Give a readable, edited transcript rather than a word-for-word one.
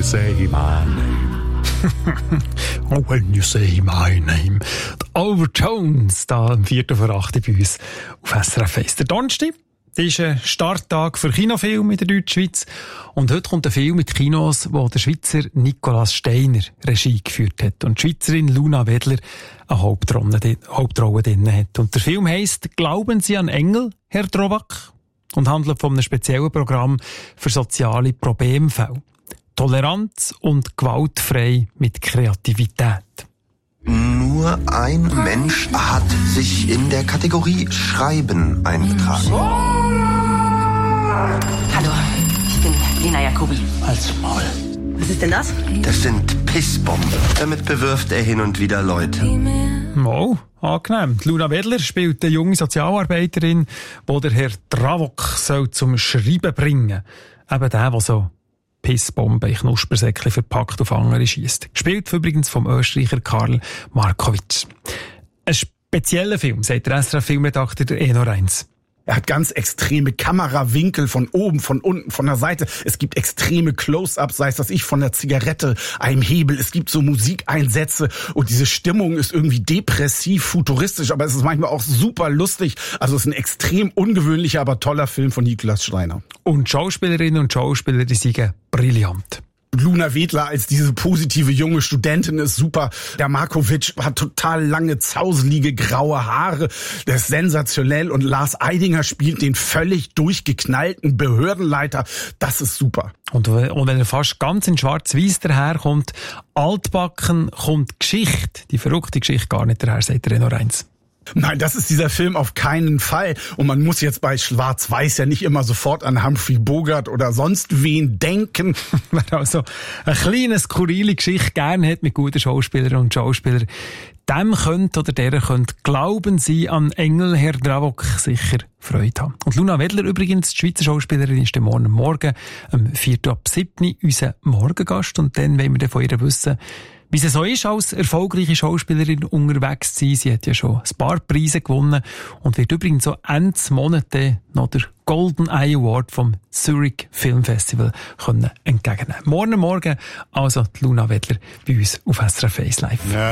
you say my name. Oh, when you say my name. Die Overtones, da am 4:08 bei uns auf SRF 1. Der Donnerstag, das ist ein Starttag für Kinofilme in der Deutschschweiz. Und heute kommt ein Film mit Kinos, wo der Schweizer Nicolas Steiner Regie geführt hat. Und die Schweizerin Luna Wedler eine Hauptrolle drin hat. Und der Film heisst «Glauben Sie an Engel, Herr Drowak?» und handelt von einem speziellen Programm für soziale Problemfälle. Toleranz und gewaltfrei mit Kreativität. Nur ein Mensch hat sich in der Kategorie Schreiben eingetragen. Hallo, ich bin Lena Jacobi. Als Maul. Was ist denn das? Das sind Pissbomben. Damit bewirft er hin und wieder Leute. Oh, angenehm. Luna Wedler spielt eine junge Sozialarbeiterin, die der Herr Drowak soll zum Schreiben bringen. Eben der so Pissbomben in Knuspersäckchen verpackt auf andere schiesst. Gespielt übrigens vom Österreicher Karl Markowitsch. Ein spezieller Film, sagt der SRF-Filmredakteur der Eno Reins. Er hat ganz extreme Kamerawinkel von oben, von unten, von der Seite. Es gibt extreme Close-ups, sei es das von der Zigarette, einem Hebel. Es gibt so Musikeinsätze und diese Stimmung ist irgendwie depressiv, futuristisch, aber es ist manchmal auch super lustig. Also es ist ein extrem ungewöhnlicher, aber toller Film von Nicolas Steiner. Und Schauspielerinnen und Schauspieler, die sind brillant. Luna Wedler als diese positive junge Studentin ist super. Der Markowitsch hat total lange, zauselige, graue Haare. Der ist sensationell. Und Lars Eidinger spielt den völlig durchgeknallten Behördenleiter. Das ist super. Und wenn er fast ganz in schwarz-weiß daherkommt, altbacken kommt Geschichte, die verrückte Geschichte gar nicht daher, sagt der Eno Reins. Nein, das ist dieser Film auf keinen Fall. Und man muss jetzt bei Schwarz-Weiß ja nicht immer sofort an Humphrey Bogart oder sonst wen denken. Wer also eine kleine, skurrile Geschichte gerne hat mit guten Schauspielern und Schauspielern, dem könnt oder der könnt «Glauben Sie an Engel, Herr Drowak» sicher Freude haben. Und Luna Wedler übrigens, die Schweizer Schauspielerin, ist am Morgen um 4:07 unser Morgengast. Und dann wollen wir von ihr wissen, wie es so ist, als erfolgreiche Schauspielerin unterwegs zu sein. Sie hat ja schon ein paar Preise gewonnen und wird übrigens so Ende Monat noch der Golden Eye Award vom Zurich Film Festival entgegennehmen. Morgen also die Luna Wedler bei uns auf SRF 1 Live. Ja.